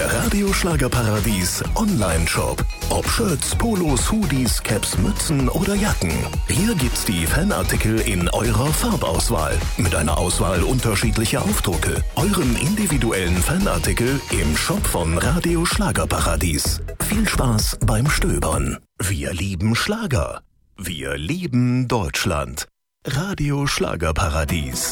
Der Radio Schlagerparadies Online-Shop. Ob Shirts, Polos, Hoodies, Caps, Mützen oder Jacken. Hier gibt's die Fanartikel in eurer Farbauswahl. Mit einer Auswahl unterschiedlicher Aufdrucke. Euren individuellen Fanartikel im Shop von Radio Schlagerparadies. Viel Spaß beim Stöbern. Wir lieben Schlager. Wir lieben Deutschland. Radio Schlagerparadies.